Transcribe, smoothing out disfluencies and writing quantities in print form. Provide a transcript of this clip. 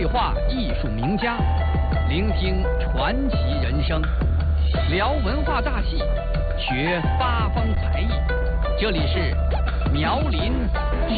对话艺术名家，聆听传奇人生，聊文化大戏，学八方才艺。这里是苗林